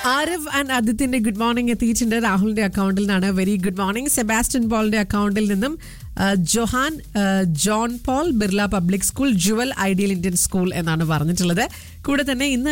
Aarav and ആദിത്യന്റെ good morning എത്തിയിട്ടുണ്ട് രാഹുലിന്റെ അക്കൗണ്ടിൽ നിന്നാണ്. Very good morning. സെബാസ്റ്റ്യൻ പോളിന്റെ അക്കൗണ്ടിൽ നിന്നും John Paul Birla public school, Jual ideal Indian school എന്നാണ് പറഞ്ഞിട്ടുള്ളത്. കൂടെ തന്നെ ഇന്ന്